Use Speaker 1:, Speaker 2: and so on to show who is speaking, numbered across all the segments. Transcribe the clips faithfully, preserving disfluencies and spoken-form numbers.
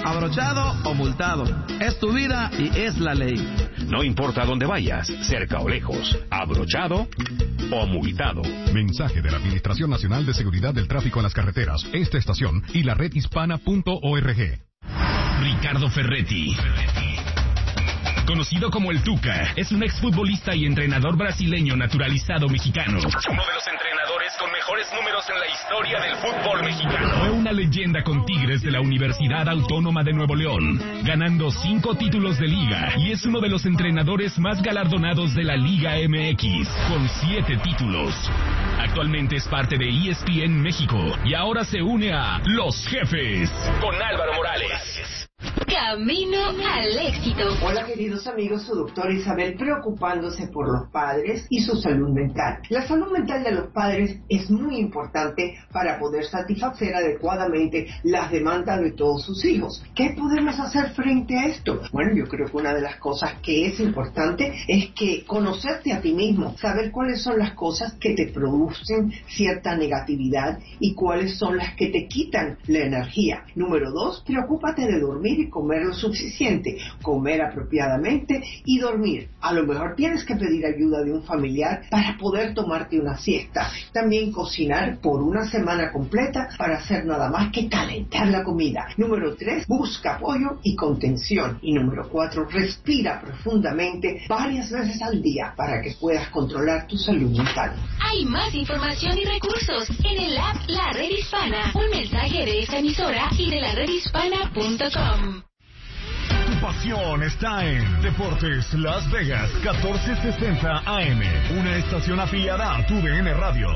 Speaker 1: abrochado o multado. Es tu vida y es la ley.
Speaker 2: No importa dónde vayas, cerca o lejos, abrochado o multado.
Speaker 3: Mensaje de la Administración Nacional de Seguridad del Tráfico en las Carreteras, esta estación y la red hispana punto org.
Speaker 4: Ricardo Ferretti, conocido como el Tuca, es un exfutbolista y entrenador brasileño naturalizado mexicano. Uno de los entrenadores con mejores números en la historia del fútbol mexicano. Fue una leyenda con Tigres de la Universidad Autónoma de Nuevo León, ganando cinco títulos de liga, y es uno de los entrenadores más galardonados de la Liga M X, con siete títulos. Actualmente es parte de E S P N México y ahora se une a Los Jefes con Álvaro Morales.
Speaker 5: Camino al éxito.
Speaker 6: Hola queridos amigos, su doctora Isabel preocupándose por los padres y su salud mental. La salud mental de los padres es muy importante para poder satisfacer adecuadamente las demandas de todos sus hijos. ¿Qué podemos hacer frente a esto? Bueno, yo creo que una de las cosas que es importante es que conocerte a ti mismo, saber cuáles son las cosas que te producen cierta negatividad y cuáles son las que te quitan la energía. Número dos, preocúpate de dormir y comer lo suficiente, comer apropiadamente y dormir. A lo mejor tienes que pedir ayuda de un familiar para poder tomarte una siesta. También cocinar por una semana completa para hacer nada más que calentar la comida. Número tres, busca apoyo y contención. Y número cuatro, respira profundamente varias veces al día para que puedas controlar tu salud mental.
Speaker 5: Hay más información y recursos en el app La Red Hispana. Un mensaje de esta emisora y de la red hispana punto com.
Speaker 3: Tu pasión está en Deportes Las Vegas catorce sesenta A M, una estación afiliada a tu D N Radio.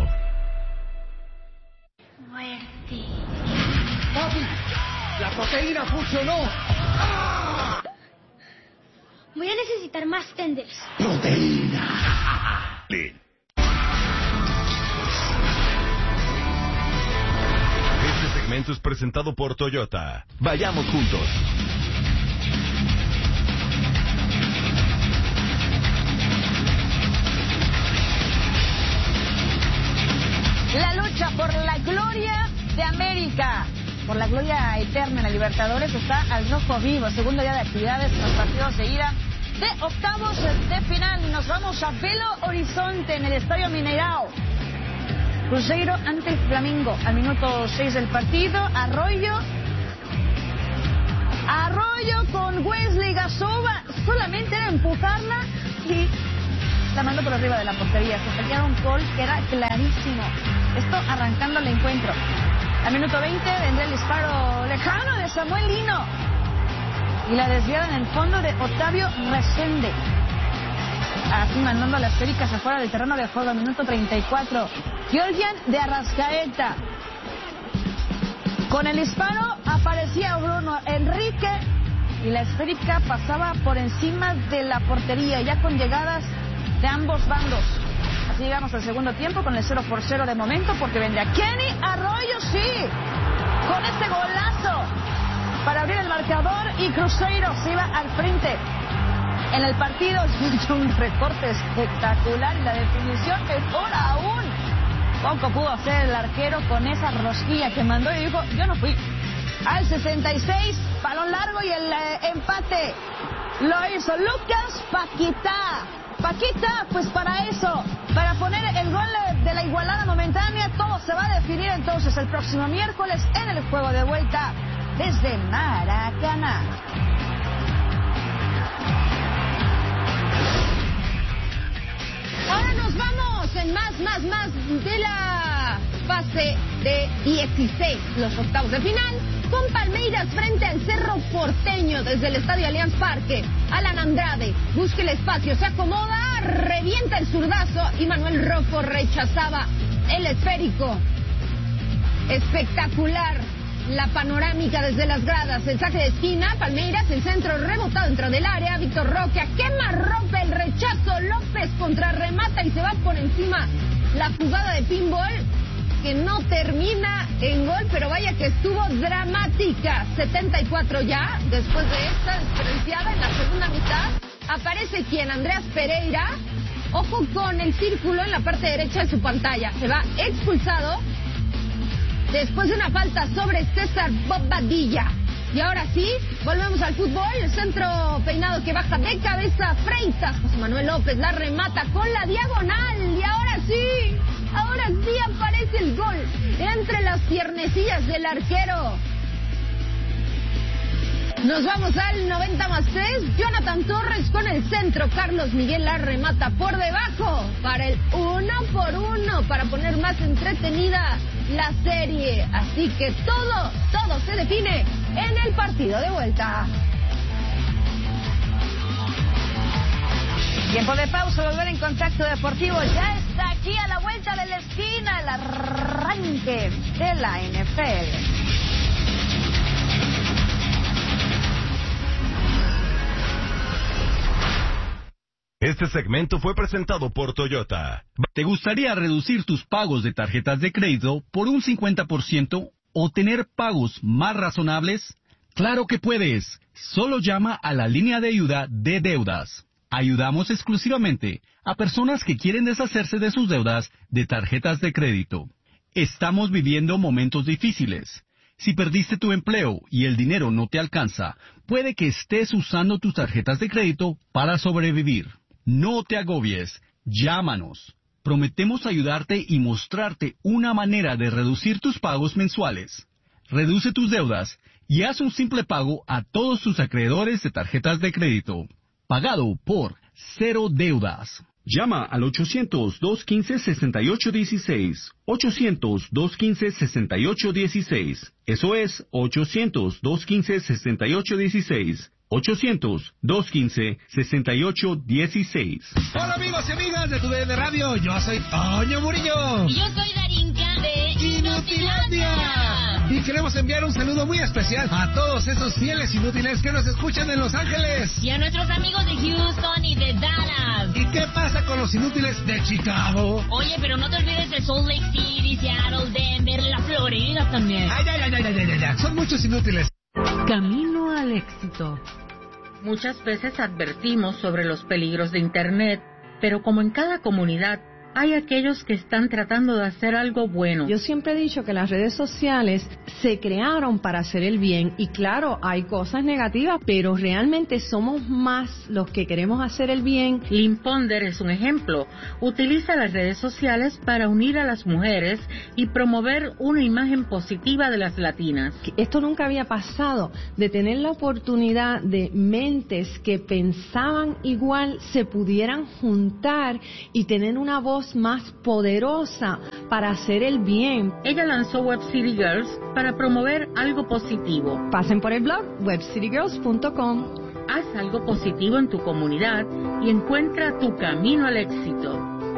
Speaker 5: Muerte.
Speaker 7: Papi, la proteína funcionó. ¡Ah!
Speaker 8: Voy a necesitar más tenders.
Speaker 7: Proteína.
Speaker 3: Este segmento es presentado por Toyota. Vayamos juntos.
Speaker 9: La lucha por la gloria de América, por la gloria eterna en la Libertadores, está al rojo vivo. Segundo día de actividades en los partidos de ida de octavos de final. Y nos vamos a Belo Horizonte, en el Estadio Mineirao. Cruzeiro ante el Flamengo. Al minuto seis del partido, Arroyo. Arroyo con Wesley Gasova. Solamente era empujarla y la mandó por arriba de la portería. Se fallaba un gol que era clarísimo. Esto arrancando el encuentro. Al minuto veinte vendrá el disparo lejano de Samuel Lino. Y la desviada en el fondo de Otavio Resende. Así mandando a las Péricas afuera del terreno de juego. Al minuto treinta y cuatro. Georgian de Arrascaeta. Con el disparo aparecía Bruno Enrique. Y la esférica pasaba por encima de la portería. Ya con llegadas de ambos bandos. Así llegamos al segundo tiempo con el cero por cero de momento, porque vendrá Kenny Arroyo, sí, con este golazo para abrir el marcador, y Cruzeiro se iba al frente en el partido. Hizo un recorte espectacular y la definición mejor aún. Poco pudo hacer el arquero con esa rosquilla que mandó y dijo, yo no fui. Al sesenta y seis, balón largo y el eh, empate lo hizo Lucas Paquetá. Paquita, pues para eso, para poner el gol de la igualada momentánea. Todo se va a definir entonces el próximo miércoles en el juego de vuelta desde Maracaná.
Speaker 10: Ahora nos vamos en más, más, más de la fase de dieciséis, los octavos de final, con Palmeiras frente al Cerro Porteño desde el Estadio Allianz Parque. Alan Andrade busca el espacio, se acomoda, revienta el zurdazo y Manuel Rocco rechazaba el esférico. Espectacular la panorámica desde las gradas. El saque de esquina, Palmeiras, el centro rebotado dentro del área. Víctor Roque quema, rompe el rechazo. López contrarremata y se va por encima la jugada de pinball, que no termina en gol, pero vaya que estuvo dramática. setenta y cuatro ya, después de esta diferenciada en la segunda mitad, aparece quien, Andreas Pereira. Ojo con el círculo en la parte derecha de su pantalla. Se va expulsado después de una falta sobre César Bobadilla. Y ahora sí, volvemos al fútbol. El centro peinado que baja de cabeza. Freitas. José Manuel López la remata con la diagonal. Y ahora sí, ahora sí aparece el gol entre las piernecillas del arquero. Nos vamos al noventa más tres. Jonathan Torres con el centro. Carlos Miguel la remata por debajo para el uno por uno, para poner más entretenida la serie. Así que todo, todo se define en el partido de vuelta.
Speaker 9: Tiempo de pausa, volver en Contacto Deportivo. Ya está aquí a la vuelta de la esquina el arranque de la N F L.
Speaker 11: Este segmento fue presentado por Toyota.
Speaker 1: ¿Te gustaría reducir tus pagos de tarjetas de crédito por un cincuenta por ciento o tener pagos más razonables? ¡Claro que puedes! Solo llama a la línea de ayuda de deudas. Ayudamos exclusivamente a personas que quieren deshacerse de sus deudas de tarjetas de crédito. Estamos viviendo momentos difíciles. Si perdiste tu empleo y el dinero no te alcanza, puede que estés usando tus tarjetas de crédito para sobrevivir. No te agobies, llámanos. Prometemos ayudarte y mostrarte una manera de reducir tus pagos mensuales. Reduce tus deudas y haz un simple pago a todos tus acreedores de tarjetas de crédito. Pagado por Cero Deudas.
Speaker 12: Llama al ochocientos, dos quince, sesenta y ocho dieciséis. ochocientos, dos quince, sesenta y ocho dieciséis. Eso es ochocientos, dos quince, sesenta y ocho dieciséis. ochocientos, dos quince, sesenta y ocho dieciséis.
Speaker 13: Hola amigos y amigas de tu D N Radio, yo soy Toño Murillo.
Speaker 5: Y yo soy Darinka de
Speaker 13: Inutilandia. Y queremos enviar un saludo muy especial a todos esos fieles inútiles que nos escuchan en Los Ángeles.
Speaker 5: Y a nuestros amigos de Houston y de Dallas.
Speaker 13: ¿Y qué pasa con los inútiles de Chicago?
Speaker 5: Oye, pero no te olvides de Salt Lake City, Seattle, Denver, la Florida también.
Speaker 13: Ay, ay, ay, ay, ay, ay, ay. Son muchos inútiles.
Speaker 14: Camino al éxito. Muchas veces advertimos sobre los peligros de Internet, pero como en cada comunidad, hay aquellos que están tratando de hacer algo bueno.
Speaker 15: Yo siempre he dicho que las redes sociales se crearon para hacer el bien y claro, hay cosas negativas, pero realmente somos más los que queremos hacer el bien.
Speaker 14: Lynn Ponder es un ejemplo. Utiliza las redes sociales para unir a las mujeres y promover una imagen positiva de las latinas.
Speaker 15: Esto nunca había pasado, de tener la oportunidad de mentes que pensaban igual se pudieran juntar y tener una voz más poderosa para hacer el bien.
Speaker 14: Ella lanzó Web City Girls para promover algo positivo.
Speaker 15: Pasen por el blog web city girls punto com.
Speaker 14: Haz algo positivo en tu comunidad y encuentra tu camino al éxito.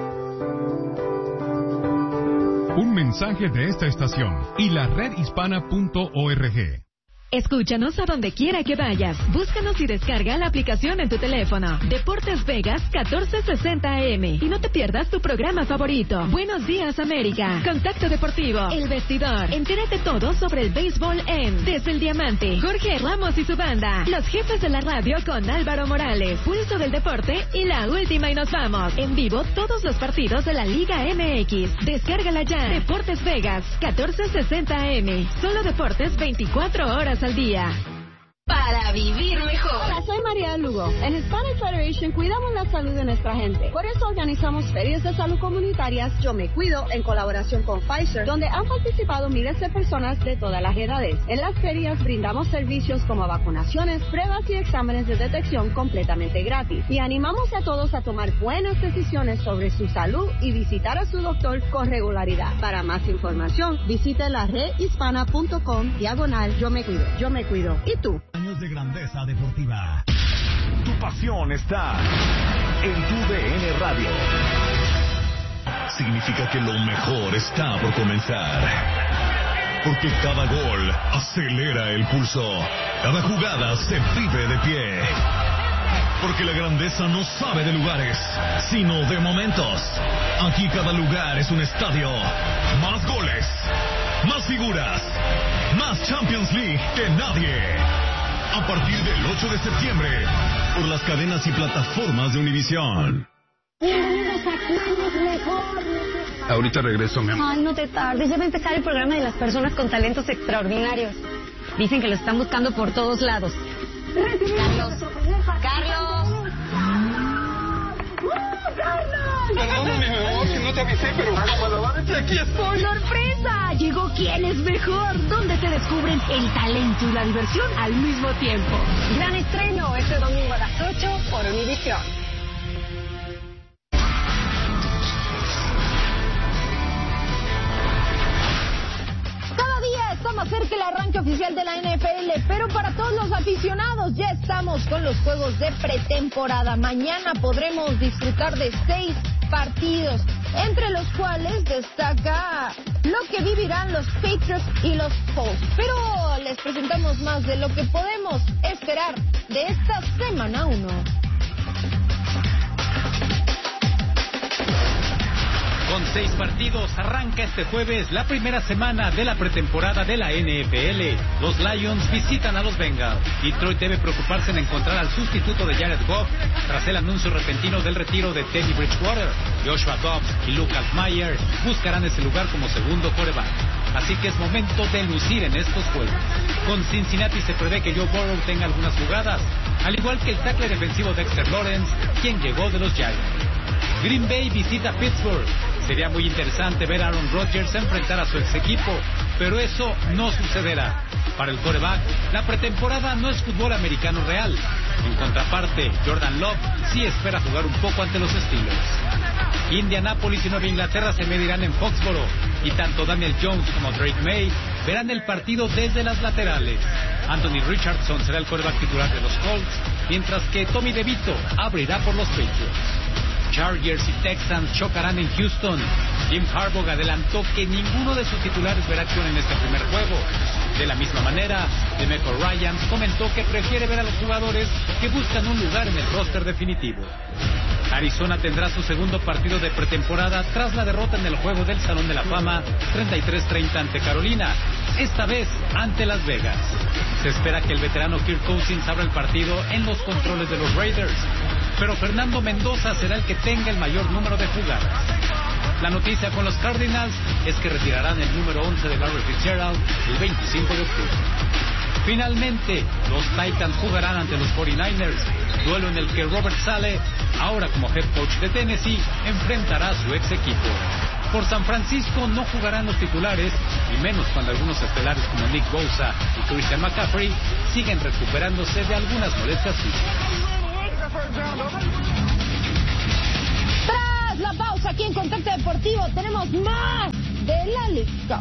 Speaker 3: Un mensaje de esta estación y la red hispana punto org.
Speaker 16: Escúchanos a donde quiera que vayas. Búscanos y descarga la aplicación en tu teléfono. Deportes Vegas catorce sesenta A M. Y no te pierdas tu programa favorito. Buenos días, América. Contacto Deportivo. El Vestidor. Entérate todo sobre el béisbol en Desde el Diamante. Jorge Ramos y su banda. Los jefes de la radio con Álvaro Morales. Pulso del Deporte y la última y nos vamos. En vivo todos los partidos de la Liga M X. Descárgala ya. Deportes Vegas catorce sesenta A M. Solo deportes veinticuatro horas al día.
Speaker 5: Para vivir mejor.
Speaker 17: Hola, soy María Lugo. En Hispanic Federation cuidamos la salud de nuestra gente. Por eso organizamos ferias de salud comunitarias Yo Me Cuido en colaboración con Pfizer, donde han participado miles de personas de todas las edades. En las ferias brindamos servicios como vacunaciones, pruebas y exámenes de detección completamente gratis. Y animamos a todos a tomar buenas decisiones sobre su salud y visitar a su doctor con regularidad. Para más información, visite la red hispana punto com diagonal Yo Me Cuido. Yo Me Cuido. ¿Y tú?
Speaker 3: Años de grandeza deportiva. Tu pasión está en tu D N Radio.
Speaker 11: Significa que lo mejor está por comenzar. Porque cada gol acelera el pulso. Cada jugada se vive de pie. Porque la grandeza no sabe de lugares, sino de momentos. Aquí cada lugar es un estadio. Más goles, más figuras, más Champions League que nadie. A partir del ocho de septiembre, por las cadenas y plataformas de Univisión.
Speaker 10: Bienvenidos a Años Mejor.
Speaker 18: Ahorita regreso, mi amor.
Speaker 10: Ay, no te tardes, ya va a empezar el programa de las personas con talentos extraordinarios. Dicen que lo están buscando por todos lados. Carlos. Carlos.
Speaker 7: Perdóname, mi amor, que no te avisé, pero verdaderamente aquí estoy.
Speaker 18: ¡Sorpresa! Llegó ¿Quién es mejor? Donde te descubren el talento y la diversión al mismo tiempo.
Speaker 17: Gran estreno este domingo a las ocho por Univisión.
Speaker 10: Cada día está más cerca el arranque oficial de la N F L, pero para todos los aficionados ya estamos con los juegos de pretemporada. Mañana podremos disfrutar de seis partidos, entre los cuales destaca lo que vivirán los Patriots y los Colts. Pero les presentamos más de lo que podemos esperar de esta semana uno.
Speaker 1: Con seis partidos arranca este jueves la primera semana de la pretemporada de la N F L. Los Lions visitan a los Bengals. Detroit debe preocuparse en encontrar al sustituto de Jared Goff tras el anuncio repentino del retiro de Teddy Bridgewater. Joshua Dobbs y Lucas Meyer buscarán ese lugar como segundo quarterback. Así que es momento de lucir en estos juegos. Con Cincinnati se prevé que Joe Burrow tenga algunas jugadas, al igual que el tackle defensivo Dexter Lawrence, quien llegó de los Giants. Green Bay visita Pittsburgh. Sería muy interesante ver a Aaron Rodgers enfrentar a su ex equipo, pero eso no sucederá. Para el quarterback, la pretemporada no es fútbol americano real. En contraparte, Jordan Love sí espera jugar un poco ante los Steelers. Indianapolis y Nueva Inglaterra se medirán en Foxboro, y tanto Daniel Jones como Drake May verán el partido desde las laterales. Anthony Richardson será el quarterback titular de los Colts, mientras que Tommy DeVito abrirá por los Patriots. Chargers y Texans chocarán en Houston. Jim Harbaugh adelantó que ninguno de sus titulares verá acción en este primer juego. De la misma manera, DeMeco Ryans comentó que prefiere ver a los jugadores que buscan un lugar en el roster definitivo. Arizona tendrá su segundo partido de pretemporada tras la derrota en el juego del Salón de la Fama treinta y tres treinta ante Carolina, esta vez ante Las Vegas. Se espera que el veterano Kirk Cousins abra el partido en los controles de los Raiders, pero Fernando Mendoza será el que tenga el mayor número de jugadas. La noticia con los Cardinals es que retirarán el número once de Larry Fitzgerald el veinticinco de octubre. Finalmente, los Titans jugarán ante los cuarenta y nueve ers, duelo en el que Robert Saleh, ahora como head coach de Tennessee, enfrentará a su ex equipo. Por San Francisco no jugarán los titulares, y menos cuando algunos estelares como Nick Bosa y Christian McCaffrey siguen recuperándose de algunas molestias físicas.
Speaker 10: Tras la pausa aquí en Contacto Deportivo tenemos más de la Liga.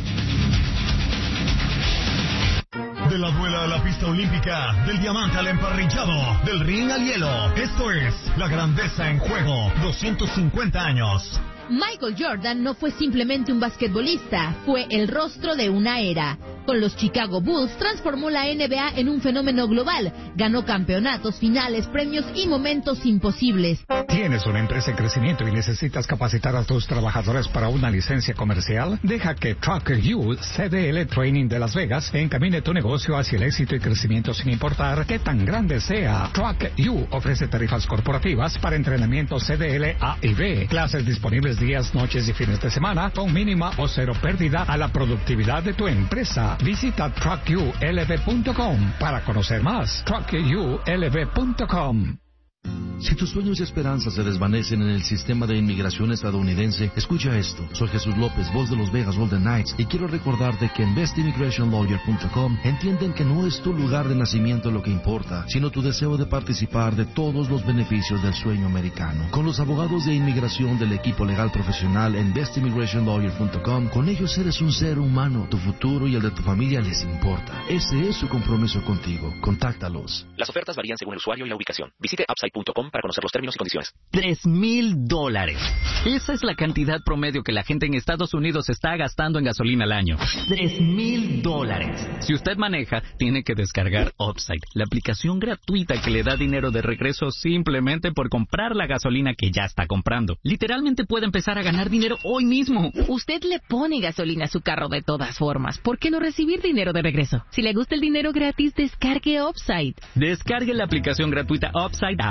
Speaker 3: De la duela a la pista olímpica, del diamante al emparrillado, del ring al hielo. Esto es La Grandeza en Juego, doscientos cincuenta años.
Speaker 19: Michael Jordan no fue simplemente un basquetbolista, fue el rostro de una era. Con los Chicago Bulls transformó la N B A en un fenómeno global, ganó campeonatos, finales, premios y momentos imposibles.
Speaker 20: ¿Tienes una empresa en crecimiento y necesitas capacitar a tus trabajadores para una licencia comercial? Deja que Truck U C D L Training de Las Vegas encamine tu negocio hacia el éxito y crecimiento sin importar qué tan grande sea. Truck U ofrece tarifas corporativas para entrenamiento C D L A y B, clases disponibles días, noches y fines de semana con mínima o cero pérdida a la productividad de tu empresa. Visita truck u l v punto com para conocer más. truck u l v punto com.
Speaker 21: Si tus sueños y esperanzas se desvanecen en el sistema de inmigración estadounidense, escucha esto. Soy Jesús López, voz de los Vegas Golden Knights, y quiero recordarte que en best immigration lawyer punto com entienden que no es tu lugar de nacimiento lo que importa, sino tu deseo de participar de todos los beneficios del sueño americano. Con los abogados de inmigración del equipo legal profesional en best immigration lawyer punto com, con ellos eres un ser humano. Tu futuro y el de tu familia les importa. Ese es su compromiso contigo. Contáctalos.
Speaker 22: Las ofertas varían según el usuario y la ubicación. Visite upside punto com para conocer los términos y condiciones.
Speaker 23: Tres mil dólares. Esa es la cantidad promedio que la gente en Estados Unidos está gastando en gasolina al año. Tres mil dólares. Si usted maneja, tiene que descargar Upside, la aplicación gratuita que le da dinero de regreso simplemente por comprar la gasolina que ya está comprando. Literalmente puede empezar a ganar dinero hoy mismo.
Speaker 24: Usted le pone gasolina a su carro de todas formas. ¿Por qué no recibir dinero de regreso? Si le gusta el dinero gratis, descargue Upside.
Speaker 23: Descargue la aplicación gratuita Upside ahora.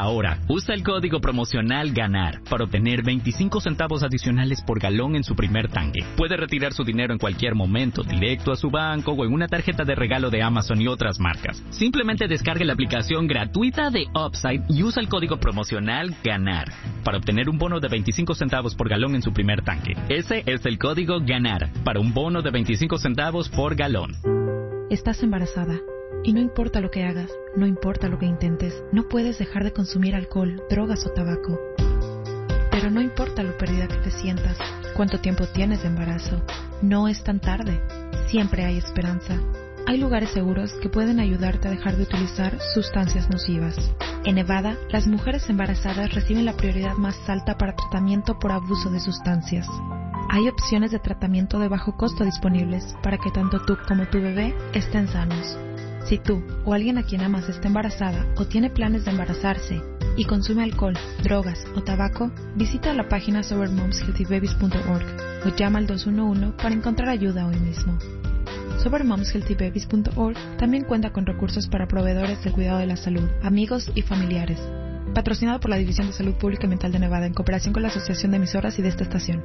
Speaker 23: Usa el código promocional GANAR para obtener veinticinco centavos adicionales por galón en su primer tanque. Puede retirar su dinero en cualquier momento, directo a su banco o en una tarjeta de regalo de Amazon y otras marcas. Simplemente descargue la aplicación gratuita de Upside y usa el código promocional GANAR para obtener un bono de veinticinco centavos por galón en su primer tanque. Ese es el código GANAR para un bono de veinticinco centavos por galón.
Speaker 2: Estás embarazada. Y no importa lo que hagas, no importa lo que intentes, no puedes dejar de consumir alcohol, drogas o tabaco. Pero no importa lo perdida que te sientas, cuánto tiempo tienes de embarazo, no es tan tarde, siempre hay esperanza. Hay lugares seguros que pueden ayudarte a dejar de utilizar sustancias nocivas. En Nevada, las mujeres embarazadas reciben la prioridad más alta para tratamiento por abuso de sustancias. Hay opciones de tratamiento de bajo costo disponibles para que tanto tú como tu bebé estén sanos. Si tú o alguien a quien amas está embarazada o tiene planes de embarazarse y consume alcohol, drogas o tabaco, visita la página sober moms healthy babies punto org o llama al dos uno uno para encontrar ayuda hoy mismo. sober moms healthy babies punto org también cuenta con recursos para proveedores del cuidado de la salud, amigos y familiares. Patrocinado por la División de Salud Pública y Mental de Nevada en cooperación con la Asociación de Emisoras y de esta estación.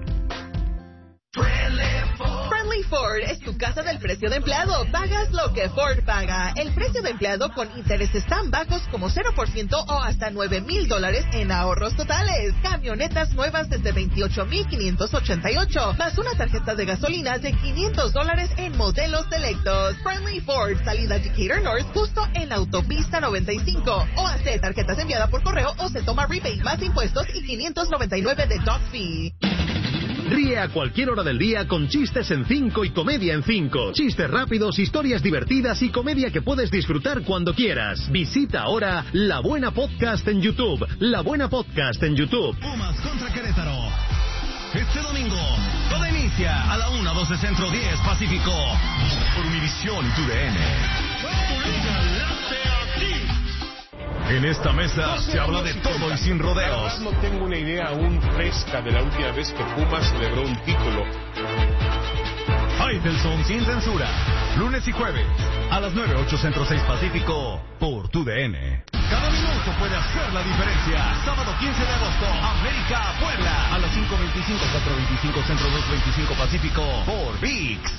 Speaker 4: Ford es tu casa del precio de empleado. Pagas lo que Ford paga. El precio de empleado con intereses tan bajos como cero por ciento o hasta nueve mil dólares en ahorros totales. Camionetas nuevas desde veintiocho mil quinientos ochenta y ocho, más una tarjeta de gasolina de quinientos dólares en modelos selectos. Friendly Ford, salida Decatur North, justo en la autopista noventa y cinco. O hace tarjetas enviadas por correo o se toma rebate más impuestos y quinientos noventa y nueve de dock fee.
Speaker 6: Ríe a cualquier hora del día con chistes en cinco y comedia en cinco. Chistes rápidos, historias divertidas y comedia que puedes disfrutar cuando quieras. Visita ahora La Buena Podcast en YouTube. La Buena Podcast en YouTube.
Speaker 3: Pumas contra Querétaro. Este domingo, todo inicia a la una, doce Centro, diez Pacífico. Por Univisión y tu D N. En esta mesa se habla de todo y sin rodeos.
Speaker 8: No tengo una idea aún fresca de la última vez que Pumas celebró un título.
Speaker 3: Faitelson sin censura. Lunes y jueves a las nueve, ocho Centro, seis Pacífico por tu D N. Cada minuto puede hacer la diferencia. Sábado quince de agosto, América Puebla. A las cinco veinticinco, cuatro veinticinco Centro, dos veinticinco Pacífico por V I X.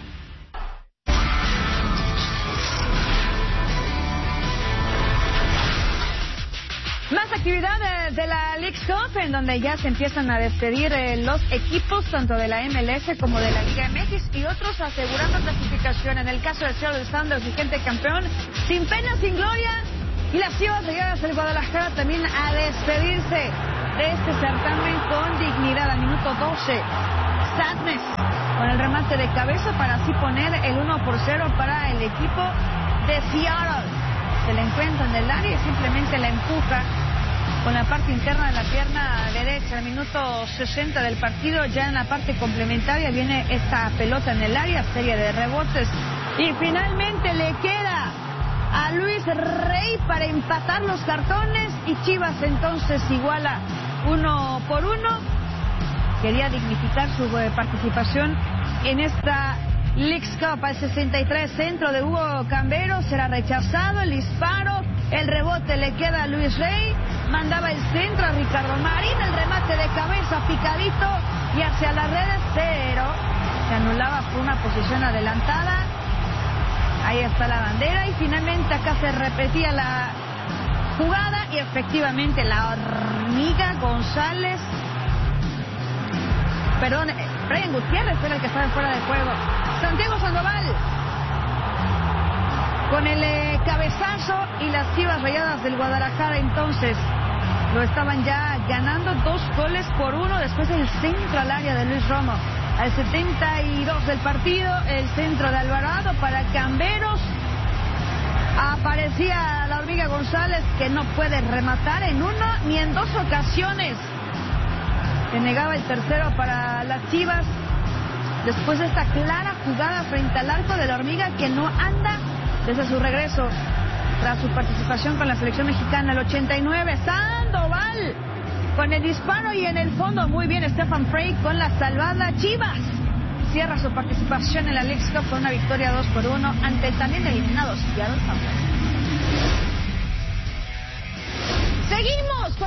Speaker 9: Más actividad de, de la Leagues Cup, en donde ya se empiezan a despedir eh, los equipos, tanto de la M L S como de la Liga M X, y otros asegurando clasificación. En el caso de Seattle Sounders, vigente campeón, sin pena, sin gloria, y las Chivas Rayadas del Guadalajara también a despedirse de este certamen con dignidad. Al minuto doce, Sadness con el remate de cabeza para así poner el uno por cero para el equipo de Seattle. Se le encuentra en el área y simplemente la empuja con la parte interna de la pierna derecha. Al minuto sesenta del partido, ya en la parte complementaria, viene esta pelota en el área, serie de rebotes. Y finalmente le queda a Luis Rey para empatar los cartones y Chivas entonces iguala uno por uno. Quería dignificar su eh, participación en esta Leagues Cup. Al sesenta y tres, centro de Hugo Cambero, será rechazado el disparo, el rebote le queda a Luis Rey, mandaba el centro a Ricardo Marín, el remate de cabeza picadito y hacia las redes, pero se anulaba por una posición adelantada. Ahí está la bandera y finalmente acá se repetía la jugada y efectivamente la hormiga González, perdón, Brian Gutiérrez era el que estaba fuera de juego. Santiago Sandoval con el eh, cabezazo y las Chivas Rayadas del Guadalajara entonces lo estaban ya ganando dos goles por uno después del centro al área de Luis Romo. Al setenta y dos del partido, el centro de Alvarado para Camberos. Aparecía la hormiga González, que no puede rematar en uno ni en dos ocasiones. Se negaba el tercero para las Chivas después de esta clara jugada frente al arco de la hormiga, que no anda desde su regreso tras su participación con la selección mexicana. El ochenta y nueve, Sandoval con el disparo y en el fondo muy bien Stefan Frey con la salvada. Chivas cierra su participación en la Leagues Cup con una victoria dos por uno ante el también eliminado Seattle Sounders. Seguimos con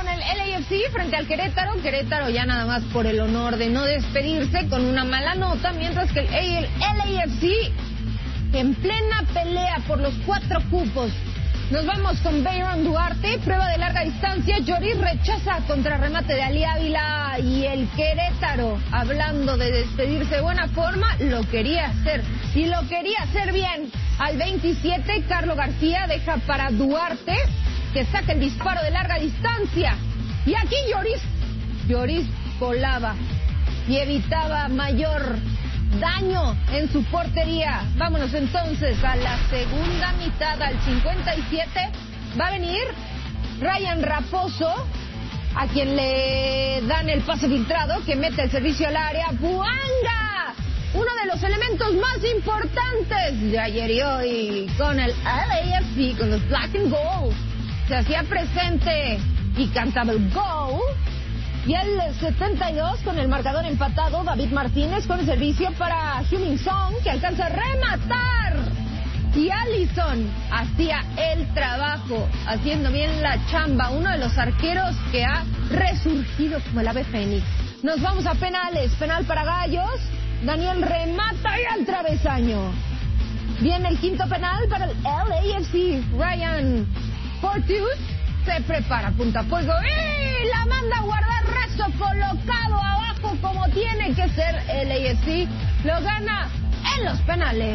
Speaker 10: F C frente al Querétaro. Querétaro ya nada más por el honor de no despedirse con una mala nota, mientras que el L A F C en plena pelea por los cuatro cupos. Nos vamos con Bayron Duarte, prueba de larga distancia. Lloris rechaza contra remate de Ali Ávila y el Querétaro, hablando de despedirse de buena forma, lo quería hacer y lo quería hacer bien. Al veintisiete, Carlos García deja para Duarte, que saca el disparo de larga distancia. Y aquí Lloris, Lloris volaba y evitaba mayor daño en su portería. Vámonos entonces a la segunda mitad. Al cincuenta y siete va a venir Ryan Raposo, a quien le dan el pase filtrado, que mete el servicio al área. Buanga, uno de los elementos más importantes de ayer y hoy con el L A F C, con los Black and Gold, se hacía presente y cantaba el gol. Y el setenta y dos, con el marcador empatado, David Martínez con el servicio para Heung-min Son, que alcanza a rematar. Y Allison hacía el trabajo, haciendo bien la chamba, uno de los arqueros que ha resurgido como el ave fénix. Nos vamos a penales, penal para Gallos. Daniel remata y al travesaño. Viene el quinto penal para el L A F C. Ryan Porteous se prepara, punta fuego y la manda a guardar, rezo colocado abajo como tiene que ser. L A F C lo gana en los penales.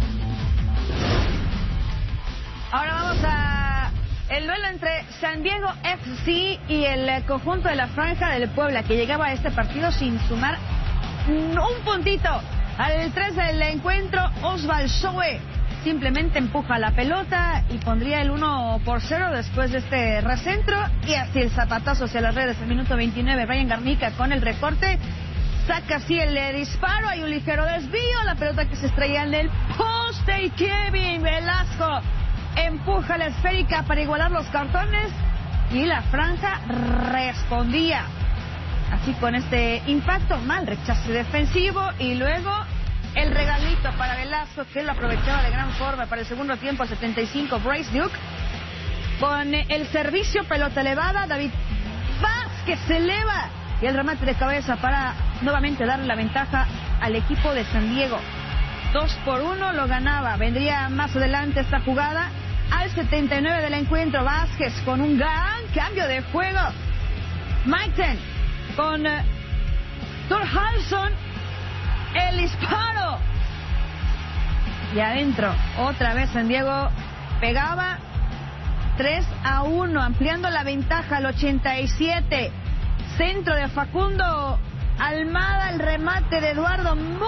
Speaker 10: Ahora vamos a el duelo entre San Diego F C y el conjunto de la Franja del Puebla, que llegaba a este partido sin sumar un puntito. Al tres del encuentro, Osval Shoe simplemente empuja la pelota y pondría el uno por cero después de este recentro, y así el zapatazo hacia las redes. El minuto veintinueve, Ryan Garnica con el recorte saca así el disparo, hay un ligero desvío, la pelota que se estrella en el poste y Kevin Velasco empuja la esférica para igualar los cartones y la Franja respondía así con este impacto. Mal rechazo defensivo y luego el regalito para Velasco, que lo aprovechaba de gran forma para el segundo tiempo. Al setenta y cinco, Bryce Duke con el servicio, pelota elevada, David Vázquez se eleva y el remate de cabeza para nuevamente darle la ventaja al equipo de San Diego. Dos por uno lo ganaba. Vendría más adelante esta jugada. Al setenta y nueve del encuentro, Vázquez con un gran cambio de juego. Maiten con uh, Thor Halson, el disparo y adentro. Otra vez San Diego pegaba. Tres a uno, ampliando la ventaja al ochenta y siete. Centro de Facundo Almada, el remate de Eduardo